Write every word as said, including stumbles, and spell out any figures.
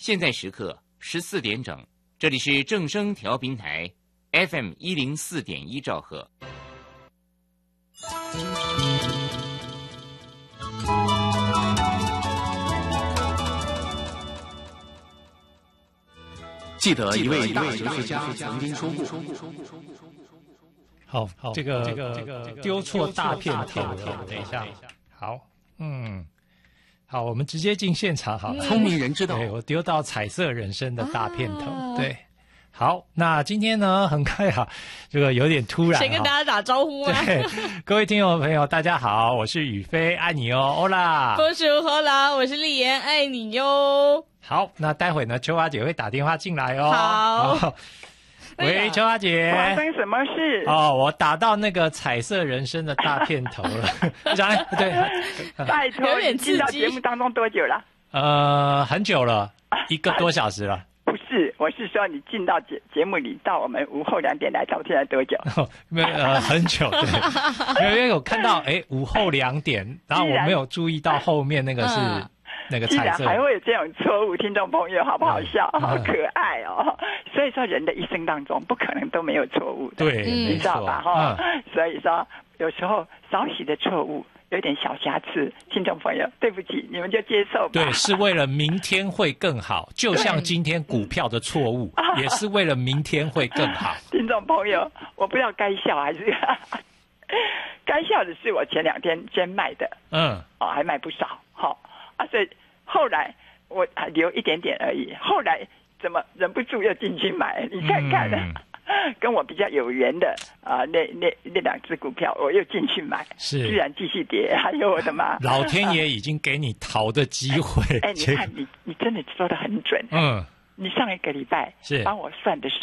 现在时刻十四点整，这里是正声调频台 F M 一零四点一兆赫。 记得一位大哲学家曾经说过。 好，好，这个这个这个丢错大片头了，等一下，好，嗯，好，我们直接进现场好了。 聪明人知道， 对我丢到彩色人生的大片头，啊、对。好，那今天呢，很快啊，这个有点突然， 先跟大家打招呼吗？ 对，各位听众朋友，大家好，我是宇飞，爱你哦，欧啦。 恭喜贺啦，我是丽妍，爱你哟。 好，那待会呢，秋花姐会打电话进来哦。 好。 哦喂，秋花姐， 发生什么事？ 哦，我打到那个彩色人生的大片头了。讲对， 拜托，你进到节目当中多久了？ 呃，很久了，一个多小时了。 不是，我是说你进到节节目里，到我们午后两点来到现在多久？ 哦、没呃，很久，对，因为我看到哎午后两点，然后我没有注意到后面那个是。嗯那个彩色， 既然还会有这种错误，听众朋友好不好笑？嗯、好可爱哦！所以说，人的一生当中不可能都没有错误的， 对， 你知道吧？哈、 嗯， 所以说有时候少许的错误，有点小瑕疵，听众朋友，对不起，你们就接受吧。 对，是为了明天会更好，就像今天股票的错误，也是为了明天会更好。 听众朋友，我不知道该笑还是该笑的是，我前两天先卖的， 嗯， 哦，还卖不少，好、哦、啊，所以。后来我留一点点而已，后来怎么忍不住又进去买？你看看，嗯、跟我比较有缘的啊、呃，那那那两只股票我又进去买， 是居然继续跌，哎呦我的妈！ 老天爷已经给你逃的机会。 哎，你看你你真的说得很准， 嗯， 你上一个礼拜是帮我算的